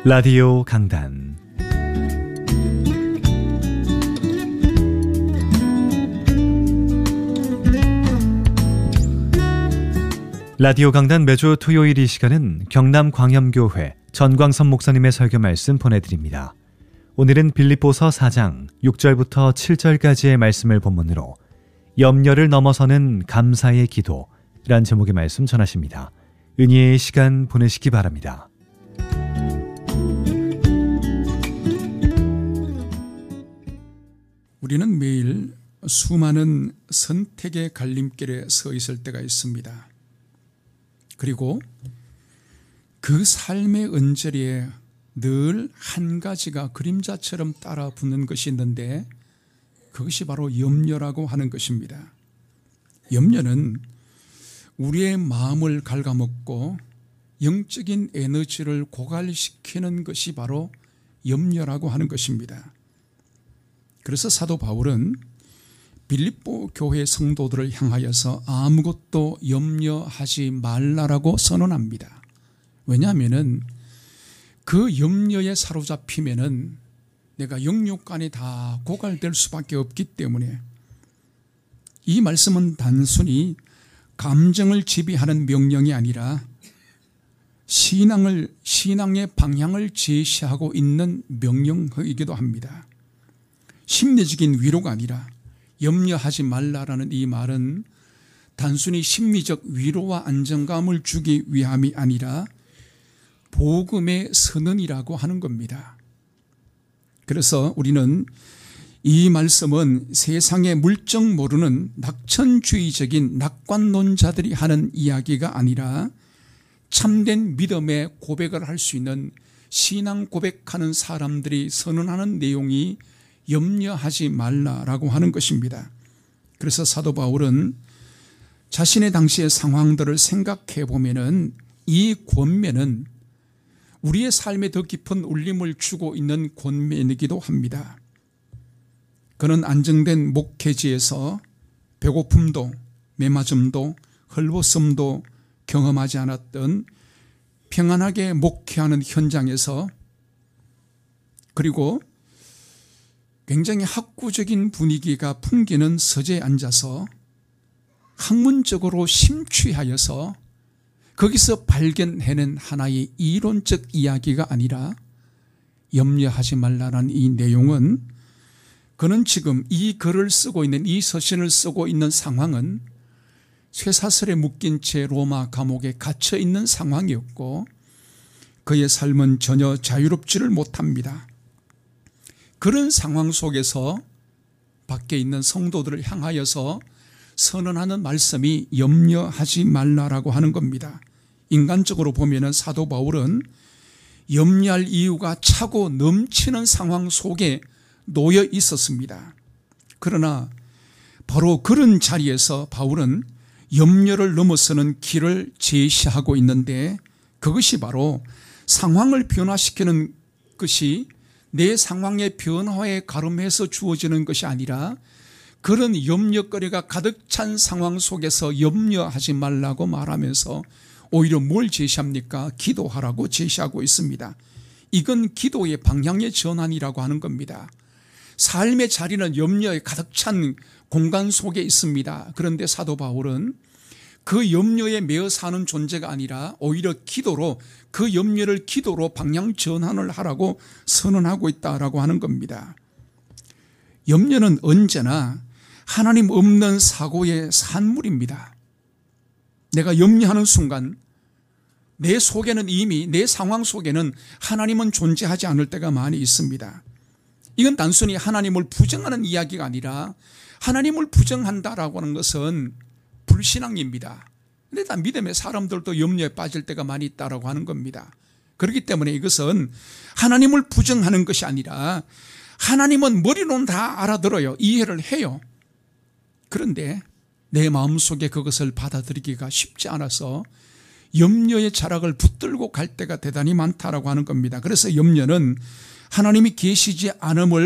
라디오 강단 라디오 강단 매주 토요일 이 시간은 경남광염교회 전광선 목사님의 설교 말씀 보내드립니다. 오늘은 빌립보서 4장 6절부터 7절까지의 말씀을 본문으로 염려를 넘어서는 감사의 기도란 제목의 말씀 전하십니다. 은혜의 시간 보내시기 바랍니다. 우리는 매일 수많은 선택의 갈림길에 서 있을 때가 있습니다. 그리고 그 삶의 언저리에 늘 한 가지가 그림자처럼 따라 붙는 것이 있는데 그것이 바로 염려라고 하는 것입니다. 염려는 우리의 마음을 갉아먹고 영적인 에너지를 고갈시키는 것이 바로 염려라고 하는 것입니다. 그래서 사도 바울은 빌립보 교회 성도들을 향하여서 아무것도 염려하지 말라라고 선언합니다. 왜냐하면 그 염려에 사로잡히면은 내가 영육간이 다 고갈될 수밖에 없기 때문에 이 말씀은 단순히 감정을 지배하는 명령이 아니라 신앙의 방향을 제시하고 있는 명령이기도 합니다. 심리적인 위로가 아니라 염려하지 말라라는 이 말은 단순히 심리적 위로와 안정감을 주기 위함이 아니라 복음의 선언이라고 하는 겁니다. 그래서 우리는 이 말씀은 세상의 물정 모르는 낙천주의적인 낙관론자들이 하는 이야기가 아니라 참된 믿음의 고백을 할 수 있는 신앙 고백하는 사람들이 선언하는 내용이 염려하지 말라라고 하는 것입니다. 그래서 사도 바울은 자신의 당시의 상황들을 생각해 보면은 이 권면은 우리의 삶에 더 깊은 울림을 주고 있는 권면이기도 합니다. 그는 안정된 목회지에서 배고픔도 메마름도 헐벗음도 경험하지 않았던 평안하게 목회하는 현장에서 그리고 굉장히 학구적인 분위기가 풍기는 서재에 앉아서 학문적으로 심취하여서 거기서 발견해낸 하나의 이론적 이야기가 아니라 염려하지 말라는 이 내용은 그는 지금 이 글을 쓰고 있는 이 서신을 쓰고 있는 상황은 쇠사슬에 묶인 채 로마 감옥에 갇혀 있는 상황이었고 그의 삶은 전혀 자유롭지를 못합니다. 그런 상황 속에서 밖에 있는 성도들을 향하여서 선언하는 말씀이 염려하지 말라라고 하는 겁니다. 인간적으로 보면 사도 바울은 염려할 이유가 차고 넘치는 상황 속에 놓여 있었습니다. 그러나 바로 그런 자리에서 바울은 염려를 넘어서는 길을 제시하고 있는데 그것이 바로 상황을 변화시키는 것이 내 상황의 변화에 가름해서 주어지는 것이 아니라 그런 염려거리가 가득 찬 상황 속에서 염려하지 말라고 말하면서 오히려 뭘 제시합니까? 기도하라고 제시하고 있습니다. 이건 기도의 방향의 전환이라고 하는 겁니다. 삶의 자리는 염려에 가득 찬 공간 속에 있습니다. 그런데 사도 바울은 그 염려에 매여 사는 존재가 아니라 오히려 기도로 그 염려를 기도로 방향 전환을 하라고 선언하고 있다라고 하는 겁니다. 염려는 언제나 하나님 없는 사고의 산물입니다. 내가 염려하는 순간 내 속에는 이미 내 상황 속에는 하나님은 존재하지 않을 때가 많이 있습니다. 이건 단순히 하나님을 부정하는 이야기가 아니라 하나님을 부정한다라고 하는 것은 불신앙입니다. 그런데 다 믿음의 사람들도 염려에 빠질 때가 많이 있다라고 하는 겁니다. 그렇기 때문에 이것은 하나님을 부정하는 것이 아니라 하나님은 머리로는 다 알아들어요. 이해를 해요. 그런데 내 마음속에 그것을 받아들이기가 쉽지 않아서 염려의 자락을 붙들고 갈 때가 대단히 많다라고 하는 겁니다. 그래서 염려는 하나님이 계시지 않음을